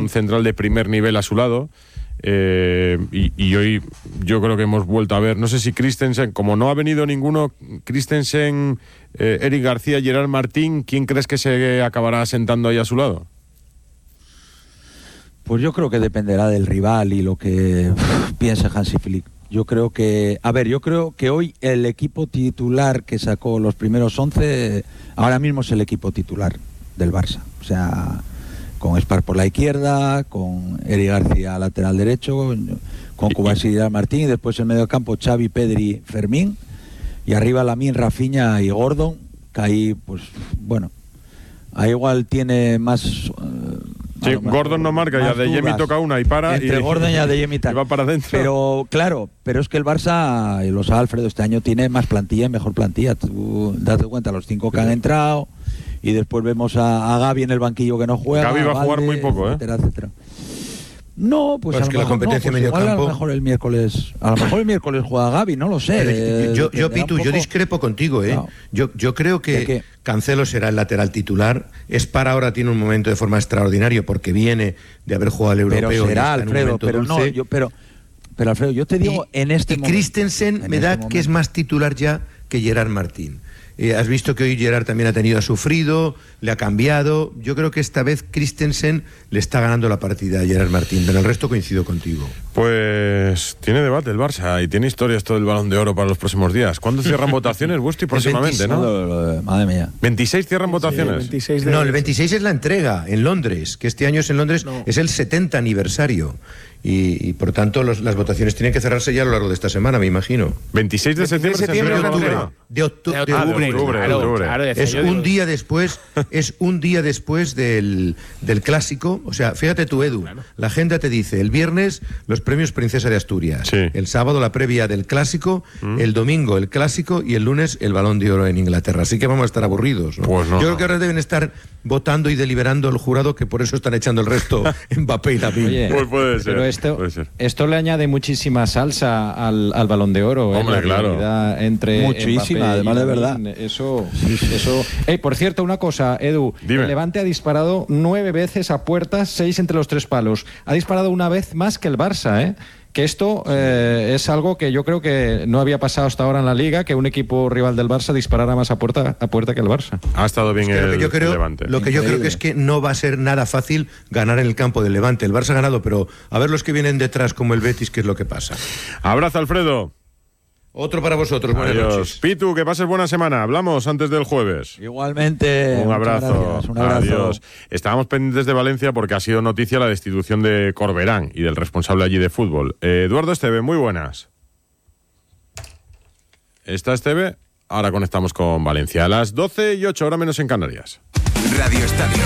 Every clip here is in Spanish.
un central de primer nivel a su lado. Y hoy yo creo que hemos vuelto a ver, no sé si Christensen, como no ha venido ninguno, Christensen, Eric García, Gerard Martín, ¿quién crees que se acabará sentando ahí a su lado? Pues yo creo que dependerá del rival y lo que piense Hansi Flick. Yo creo que hoy el equipo titular que sacó los primeros 11 ahora mismo es el equipo titular del Barça. O sea, con Spar por la izquierda, con Eric García lateral derecho, con Kovacic y Gerard Martín, y después en medio campo Xavi, Pedri, Fermín, y arriba Lamine, Rafinha y Gordon, que ahí, pues, bueno, ahí igual tiene más... Sí, Gordon no marca, ya Adeyemi toca una y para. Entre Gordon y Adeyemi y va para adentro. Pero claro, es que el Barça, y lo sabe Alfredo, este año tiene más plantilla y mejor plantilla. Tú date cuenta, los 5 que han entrado, y después vemos a Gavi en el banquillo que no juega. Gavi va a jugar muy poco, etcétera, etcétera. No, pues a lo mejor, la competencia medio campo. A lo mejor el miércoles juega Gavi, no lo sé. Yo Pitu, yo discrepo contigo, ¿eh? No. Yo creo que Cancelo será el lateral titular. Spar ahora tiene un momento de forma extraordinario porque viene de haber jugado al europeo. Pero será, Alfredo, pero dulce. No, pero Alfredo, yo te digo en este momento. Y Christensen me da que es más titular ya que Gerard Martín. Has visto que hoy Gerard también ha sufrido, le ha cambiado. Yo creo que esta vez Christensen le está ganando la partida a Gerard Martín, pero el resto coincido contigo. Pues tiene debate el Barça y tiene historia esto del Balón de Oro para los próximos días. ¿Cuándo cierran votaciones, Busti? Próximamente, ¿no? Madre mía. ¿26 cierran votaciones? No, el 26 es la entrega en Londres, que este año es en Londres, es el 70 aniversario. Y por tanto las votaciones tienen que cerrarse ya a lo largo de esta semana, me imagino. 26 de septiembre de octubre. Es un día después del clásico. O sea, fíjate tú, Edu, la agenda te dice el viernes los premios Princesa de Asturias, el sábado la previa del clásico, el domingo el clásico y el lunes el Balón de Oro en Inglaterra. Así que vamos a estar aburridos, ¿no? Pues no. Yo creo que ahora deben estar votando y deliberando el jurado, que por eso están echando el resto Mbappé y Lamine. Pues puede ser. Pero esto le añade muchísima salsa al Balón de Oro. Hombre, claro. Entre muchísima, además de verdad. Eso. Por cierto, una cosa, Edu. Dime. El Levante ha disparado 9 veces a puerta, 6 entre los 3 palos. Ha disparado una vez más que el Barça, ¿eh? Que esto es algo que yo creo que no había pasado hasta ahora en la Liga, que un equipo rival del Barça disparara más a puerta que el Barça. Ha estado bien el Levante. Lo que yo creo que es que no va a ser nada fácil ganar en el campo del Levante. El Barça ha ganado, pero a ver los que vienen detrás como el Betis, qué es lo que pasa. Abrazo, Alfredo. Otro para vosotros, buenas noches. Pitu, que pases buena semana. Hablamos antes del jueves. Igualmente. Un abrazo. Un abrazo. Adiós. Estábamos pendientes de Valencia porque ha sido noticia la destitución de Corberán y del responsable allí de fútbol. Eduardo Esteve, muy buenas. ¿Está Esteve? Ahora conectamos con Valencia. A las 12:08, hora menos en Canarias. Radio Estadio.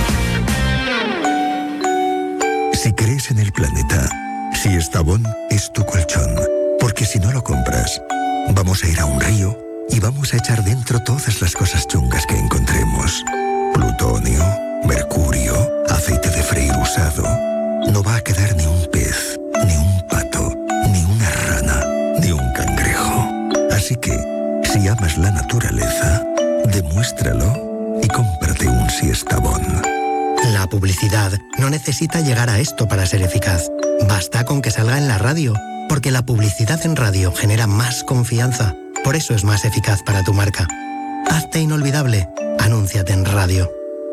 Si crees en el planeta, Siestabón es tu colchón. Porque si no lo compras, vamos a ir a un río y vamos a echar dentro todas las cosas chungas que encontremos. Plutonio, mercurio, aceite de freír usado. No va a quedar ni un pez, ni un pato, ni una rana, ni un cangrejo. Así que, si amas la naturaleza, demuéstralo y cómprate un Siestabón. La publicidad no necesita llegar a esto para ser eficaz. Basta con que salga en la radio. Porque la publicidad en radio genera más confianza. Por eso es más eficaz para tu marca. Hazte inolvidable. Anúnciate en radio.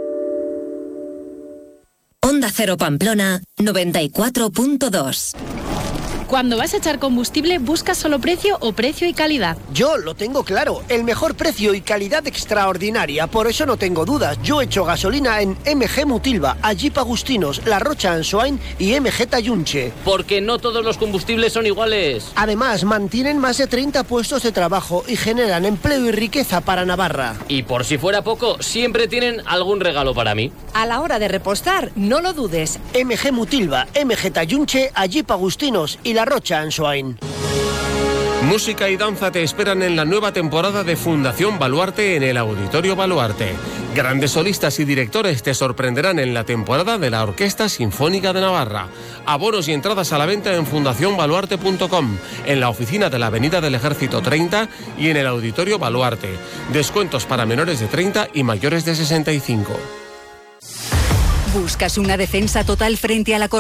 Onda Cero Pamplona 94.2. Cuando vas a echar combustible, ¿buscas solo precio o precio y calidad? Yo lo tengo claro, el mejor precio y calidad extraordinaria, por eso no tengo dudas. Yo echo gasolina en MG Mutilva, Jeep Agustinos, La Rocha Ansoain y MG Tayunche. Porque no todos los combustibles son iguales. Además, mantienen más de 30 puestos de trabajo y generan empleo y riqueza para Navarra. Y por si fuera poco, siempre tienen algún regalo para mí. A la hora de repostar, no lo dudes. MG Mutilva, MG Tayunche, Jeep Agustinos y La Rocha Ansoain. Música y danza te esperan en la nueva temporada de Fundación Baluarte en el Auditorio Baluarte. Grandes solistas y directores te sorprenderán en la temporada de la Orquesta Sinfónica de Navarra. Abonos y entradas a la venta en fundacionbaluarte.com, en la oficina de la Avenida del Ejército 30 y en el Auditorio Baluarte. Descuentos para menores de 30 y mayores de 65. ¿Buscas una defensa total frente a la